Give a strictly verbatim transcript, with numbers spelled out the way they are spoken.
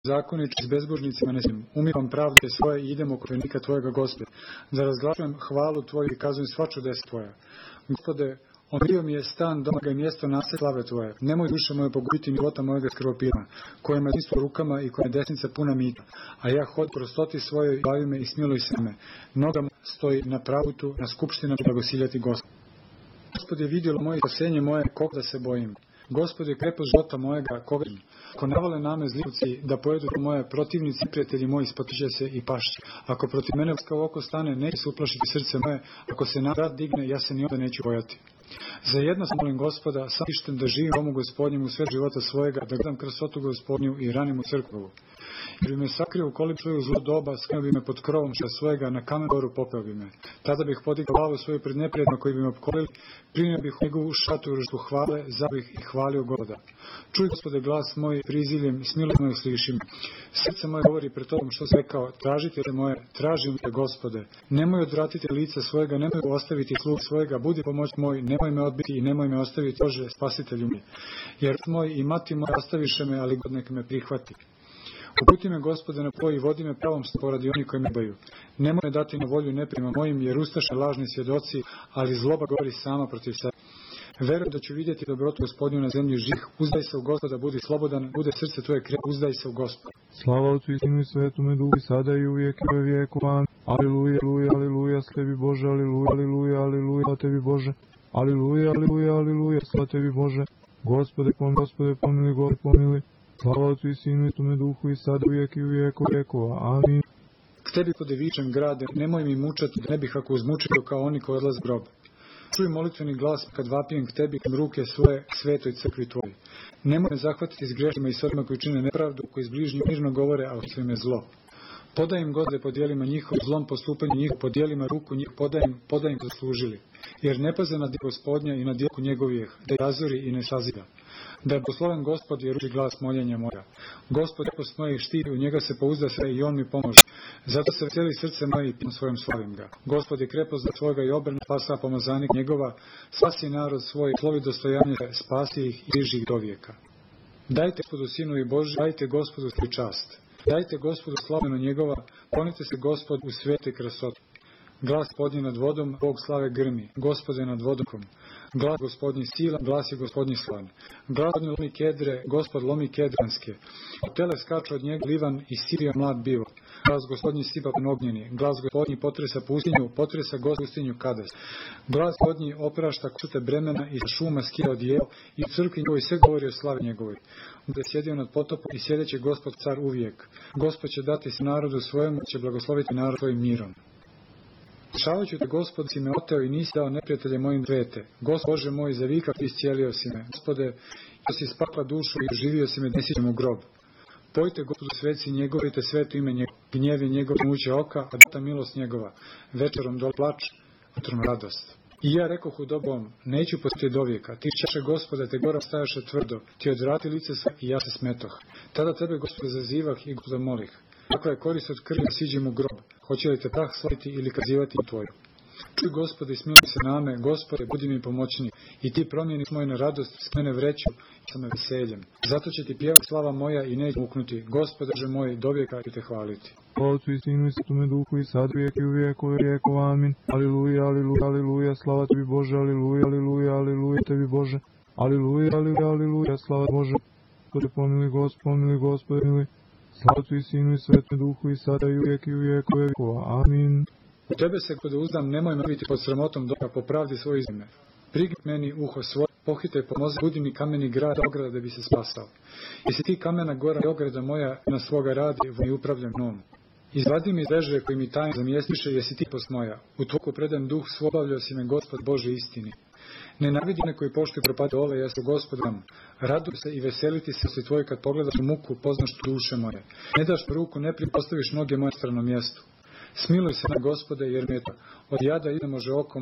Zakoniči s bezbožnicima ne smijem. Umivam pravde svoje i idem oko venika Tvojega, Gospode. Da razglašujem hvalu Tvoju i kazujem sva čudesa Tvoja. Gospode, omirio mi je stan doma ga i mjesto naselja slave Tvoje. Nemoj duše moje pogubiti ni života mojega s krvopirima, kojima je isto rukama i koja je desnica puna mita. A ja hod prostoti svojoj i bavi me i smiluj se me. Noga stoji na pravutu, na skupštinama blagosiljati Gospod. Gospod je vidjelo moje spasenje moje, koga da se bojim. Gospod je krepost života mojega, koga im. Ako navale name zlikovci da pojedu moje protivnici, prijatelji moji, spotiće se i pašće. Ako protiv mene kao oko stane, neće se uplašiti srce moje. Ako se narad digne, ja se ni onda neću bojati. Za jedno molim Gospoda, sam ištem da živim Bogu Gospodnjemu sve života svojega, da gledam krsotu Gospodnju i ranim u crkvu. Jer bi me sakrio u kolib svoju zlu doba, skrenuo bi me pod krovom šta svojega, na kamen goru popeo bi me. Tada bih podigao glavu svoju pred neprijateljima koji bi me opkolili, primio bih u njegovu šatu ružbu hvale, zabih i hvalio Gospoda. Čuj, Gospode, glas moj priziljem, smiluj moje slišim. Srce moje govori pred Tobom što si rekao, tražite te moje, tražim te, Gospode. Nemoj odvratiti lica svojega, nemoj ostaviti sluh svojega, budi pomoć moj, nemoj me odbiti i nemoj me ostaviti, Bože, spasitelju mi. Jer moj i mati moj ostaviše me, ali God neka me prihvati. Uputi me, Gospode, na put i vodi me pravom poradi oni koji me baju. Nemoj me dati na volju neprijateljima mojim, jer ustaše lažni svjedoci, ali zloba govori sama protiv sebe. Verujem da ću vidjeti dobrotu Gospodnju na zemlji živih. Uzdaj se u Gospoda, budi slobodan, bude srce tvoje krep, uzdaj se u Gospoda. Slava Otcu i Sinu i Svetome Duhu, sada i uvijek i u vijeku. Amin. Aleluja, aleluja, aleluja, s tebi Bože, aleluja, aleluja, aleluja, slava tebi Bože. Aleluja, aleluja, aleluja, slava tebi Bože. Gospode, pomili, Gospode, pomili, Gospode, pomili. Slava Otcu i Sinu i Svetome Duhu, i sada uvijek i u vijeku vijekova. Amin. K tebi kod vičem grade, nemoj mi mučati, da ne bih ako uzmučio kao oni koji odlaze grob. Čuj molitveni glas kad vapijem k tebi, kam ruke svoje svetoj crkvi tvoji. Nemoj me zahvatiti s grešima i s onima koji čine nepravdu, koji s bližnjim mirno govore, a u me zlo. Podaj im, Gospode, po djelima njihov, zlom postupanju njihov, po djelima ruku njih, podaj im, podaj im zaslužili. Jer ne paze na djelo Gospodnja i na djelku njegovijeh, da je razori i ne saziva. Da je posloven Gospod, jer uči glas moljenja moja. Gospod je post moje štiti, u njega se pouzda sve i on mi pomože. Zato se veseli srce moje i pim svojom slavim ga. Gospod je krepost za svojega i obrne, spasa pomazanik njegova, spasi narod svoj, slovi dostojanje, spasi ih i diži ih do vijeka. Dajte Gospodu Sinu i Božji, dajte Gospodu svi čast. Dajte Gospodu slavljeno njegova, ponite se Gospod u svete krasote. Glas Gospodnji nad vodom, Bog slave grmi, Gospode nad vodokom. Glas Gospodnji sila, glas je Gospodnji slan. Glas Gospodnji lomi kedre, Gospod lomi kedranske. Tele skaču od njega livan i Sirija mlad biva. Glas Gospodnji sipa ognjeni, glas Gospodnji potresa pustinju, potresa Gospod pustinju Kades. Glas Gospodnji oprašta kusute bremena i šuma skida odijel i u crkvi njegovoj sve govori o slavi njegovoj. Gdje je sjedio nad potopom i sjedeće Gospod car uvijek. Gospod će dati se narodu svojemu, će blagosloviti narod svojim mirom. Šavajući te, Gospod, si me oteo i nisi dao neprijatelje mojim dvete. Gospod Bože moj, za vikak ti iscijelio si me. Gospode, što si spakla dušu i oživio si me, nesićem u grob. Pojte Gospodu sveci njegovi, te sveto ime njegov. Gnjev je njegov, muće oka, a data milost njegova. Večerom dol plač, utrom radost. I ja rekoh u dobom, neću postiti do vijeka. Ti čaše, Gospode, te gora stajaše tvrdo. Ti odvrati lice sve i ja se smetoh. Tada tebe, Gospode, zazivah i Gospoda molih. Kakva je korist od krvi, siđem u grob. Hoće li te prah slaviti ili kazivati tvoju? Čuj, Gospode, i smiluj se name, Gospode, budi mi pomoćnik. I ti promijeni moju na radost, s mene vreću i sa me veseljem. Zato će ti pjevati slava moja i neće muknuti. Gospode, Bože moj, do vijeka ću te hvaliti. Slava Otcu i Sinu i Svetome Duhu, i sad uvijek i u vijeku vijekova. Amin. Aleluja, aleluja, aleluja, slava tebi Bože, aleluja, aleluja, aleluja tebi Bože. Aleluja, aleluja, aleluja, slava Bože. Gospode, pomili, Gospod, pomili, Gospode, pomili. Slava Otcu i Sinu i Svetome Duhu, i sada i uvijek i u vijeku vijekova. Amin. U tebe se kod uzdam, nemoj me biti pod sramotom doka, popravdi svoje izme. Prigni meni uho svoje, pohite pomozi, budi mi kameni grad ograda da bi se spasao. Jesi ti kamena gora i ograda moja na svoga radi, i upravljam mnom. Izvadi mi iz veže koji mi tajno zamjestiše, jesi ti post moja. U tvoku predam duh, svobavljao si me, Gospod Bože istini. Nenavidi one koji poštuju propade ole, ja se Gospodom. Raduj se i veseliti se si tvoj kad pogledaš u muku, poznaš duše moje. Ne daš ruku, ne pripostaviš noge moje strano mjestu. Smiluj se na, Gospode, jer me to od jada ide može oko